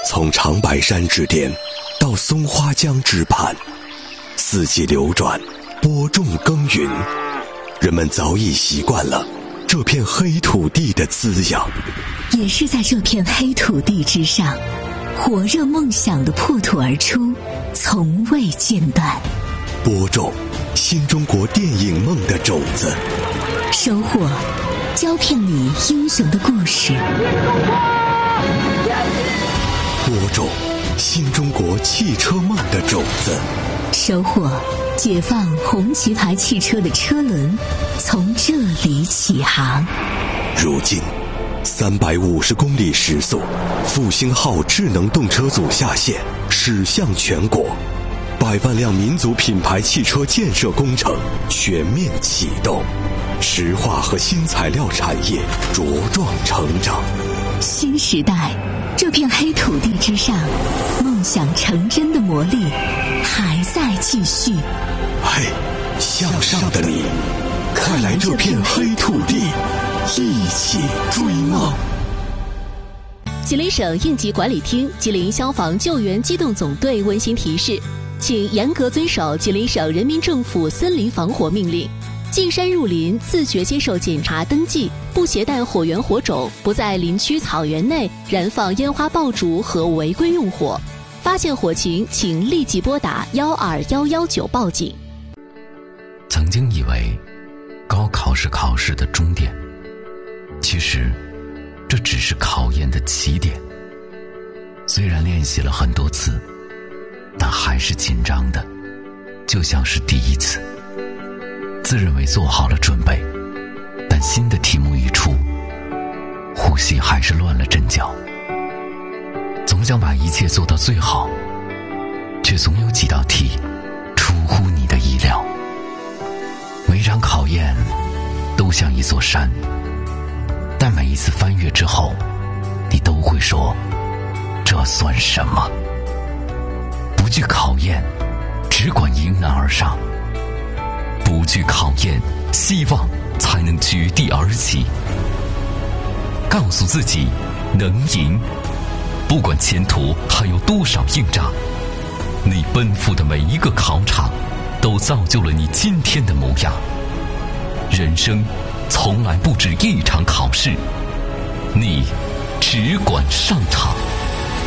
从长白山之巅到松花江之畔，四季流转，播种耕耘，人们早已习惯了这片黑土地的滋养。 也是在这片黑土地之上，火热梦想的破土而出，从未间断。 播种新中国电影梦的种子， 收获胶片里英雄的故事。 播种新中国汽车梦的种子， 收获解放红旗牌汽车的车轮从这里起航。 如今350公里时速，复兴号智能动车组下线，驶向全国，100万辆民族品牌汽车建设工程全面启动，石化和新材料产业茁壮成长。 新时代，这片黑土地之上，梦想成真的魔力还在继续。 嘿，向上的你，快来这片黑土地，一起追梦。 吉林省应急管理厅、吉林消防救援机动总队温馨提示，请严格遵守吉林省人民政府森林防火命令。进山入林，自觉接受检查登记，不携带火源火种，不在林区草原内燃放烟花爆竹和违规用火。发现火情，请立即拨打12119报警。 曾经以为高考是考试的终点，其实这只是考验的起点。虽然练习了很多次，但还是紧张的，就像是第一次。自认为做好了准备，但新的题目一出，呼吸还是乱了阵脚。总想把一切做到最好，却总有几道题出乎你的意料。每场考验都像一座山，但每一次翻越之后，你都会说，这算什么？不惧考验，只管迎难而上。不惧考验，希望才能绝地而起。告诉自己能赢，不管前途还有多少硬仗，你奔赴的每一个考场都造就了你今天的模样。人生从来不止一场考试，你只管上场。